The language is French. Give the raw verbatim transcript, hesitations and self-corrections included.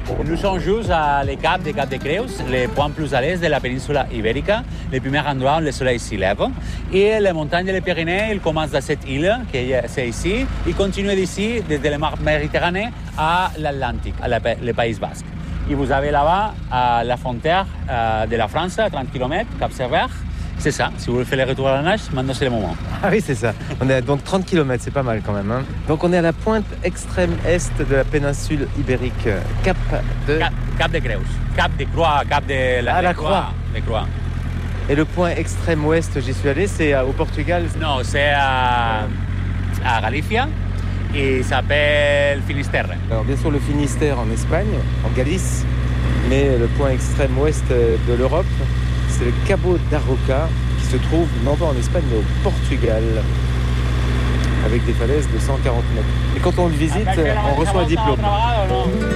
Nous sommes juste à les Cap des Cap de Creus, les points plus à l'est de la péninsule ibérique, le premier endroit où le soleil s'y lève. Et les montagnes des Pyrénées, ils commencent dans cette île, qui est ici, ils continuent d'ici, desde la mer Méditerranée à l'Atlantique, à la, le Pays Basque. Et vous avez là-bas à la frontière euh, de la France, à trente kilomètres, Cap Servère. C'est ça, si vous voulez faire le retour à la nage, maintenant c'est le moment. Ah oui, c'est ça. On est à donc trente kilomètres, c'est pas mal quand même. Hein. Donc on est à la pointe extrême est de la péninsule ibérique, Cap de... Cap, Cap de Creus, Cap de Croix, Cap de la, ah, la Croix. Croix. De Croix. Et le point extrême ouest, j'y suis allé, c'est au Portugal. Non, c'est à, à Galicia et il s'appelle Finisterre. Alors bien sûr le Finistère en Espagne, en Galice, mais le point extrême ouest de l'Europe, c'est le Cabo da Roca qui se trouve non pas en Espagne mais au Portugal, avec des falaises de cent quarante mètres. Et quand on le visite, on reçoit un diplôme.